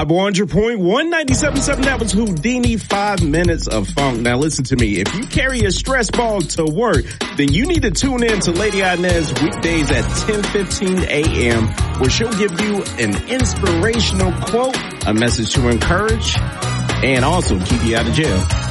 Vibe 100.1, 97.7, that was Houdini, 5 minutes of funk. Now listen to me, if you carry a stress ball to work, then you need to tune in to Lady Inez weekdays at 10:15 a.m. where she'll give you an inspirational quote, a message to encourage, and also keep you out of jail.